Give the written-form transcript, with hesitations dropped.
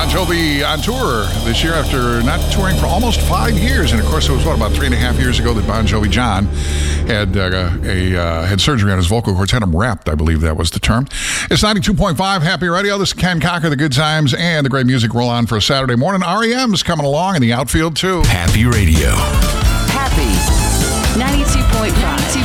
Bon Jovi on tour this year after not touring for almost 5 years. And of course, it was about 3.5 years ago that Bon Jovi John had surgery on his vocal cords, had him wrapped, I believe that was the term. It's 92.5 Happy Radio. This is Ken Cocker, the good times and the great music roll on for a Saturday morning. REM's coming along in the outfield too. Happy Radio. Happy 92.5.